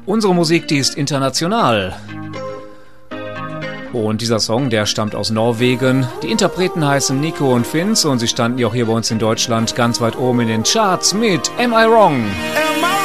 Unsere Musik, die ist international. Und dieser Song, der stammt aus Norwegen. Die Interpreten heißen Nico und Finns und sie standen ja auch hier bei uns in Deutschland ganz weit oben in den Charts mit Am I Wrong?